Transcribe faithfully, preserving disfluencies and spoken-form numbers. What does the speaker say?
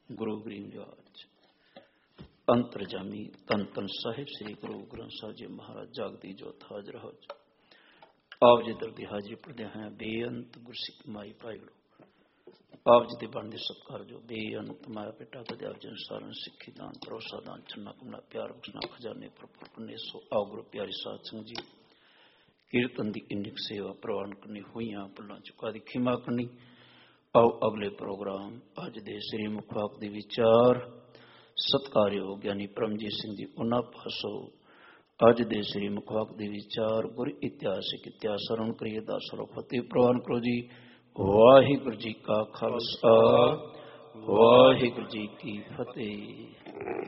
ਗੁਰੂ ਗਰੀਬਜਾਚ ਅੰਤਰਜਾਮੀ ਧੰਨ ਧੰਨ ਸਾਹਿਬ ਸ੍ਰੀ ਗੁਰੂ ਗ੍ਰੰਥ ਸਾਹਿਬ ਜੀ ਮਹਾਰਾਜ ਜਾਗਦੀ ਜੋਤ ਹਾਜ਼ਰ ਹੋ ਆਪ ਜੀ ਦਰ ਦੀ ਹਾਜ਼ਰੀ ਪੜ੍ਹਦੇ ਹਾਂ। ਬੇਅੰਤ ਗੁਰਸਿੱਖ ਮਾਈ ਭਾਈ ਆਪ ਜੀ ਦੇ ਬਣਦੇ ਸਤਿਕਾਰ ਜੋ ਬੇਅੰਤ ਮਾਇਆ ਪਿਤਾ ਕਦੇ ਆਪ ਜੀ ਸਾਰਨ ਸਿੱਖੀ ਦਾਨ ਭਰੋਸਾ ਦਾਨ ਚੰਨਾ ਘੁੰਮਣਾ ਪਿਆਰ ਬਖਸ਼ਣਾ ਖਜ਼ਾਨੇ ਭਰਪੂਰ ਕਰਨੇ। ਸੋ ਆਓ ਗੁਰੂ ਪਿਆਰੀ ਸਾਧ ਸੰਗਤ ਜੀ ਕੀਰਤਨ ਦੀ ਇੰਨੀ ਸੇਵਾ ਪ੍ਰਵਾਨ ਕਰਨੀ ਹੋਈਆਂ ਭੁੱਲਾਂ ਚੁਕਾ ਦੀ ਖਿਮਾ ਕਰਨੀ। ਆਓ ਅਗਲੇ ਪ੍ਰੋਗਰਾਮ ਅੱਜ ਦੇ ਸ੍ਰੀ ਮੁਖ ਵਾਕ ਦੇ ਵਿਚਾਰ ਸਤਿਕਾਰਯੋਗ ਗਿਆਨੀ ਪਰਮਜੀਤ ਸਿੰਘ ਜੀ ਉਹਨਾਂ ਪਾਸੋਂ ਅੱਜ ਦੇ ਸ੍ਰੀ ਮੁਖ ਵਾਕ ਦੇ ਵਿਚਾਰ ਗੁਰ ਇਤਿਹਾਸਿਕ ਇਤਿਹਾਸ ਸਰਵਣ ਕਰੀਏ ਦਾ ਸਰੋ ਫਤਿਹ ਪ੍ਰਵਾਨ ਕਰੋ ਜੀ। ਵਾਹਿਗੁਰੂ ਜੀ ਕਾ ਖਾਲਸਾ ਵਾਹਿਗੁਰੂ ਜੀ ਕੀ ਫਤਿਹ।